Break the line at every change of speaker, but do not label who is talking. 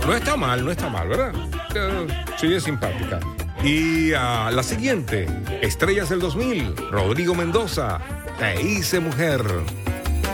No está mal, ¿verdad? Sí, es simpática. Y la siguiente, Estrellas del 2000, Rodrigo Mendoza, Te hice mujer.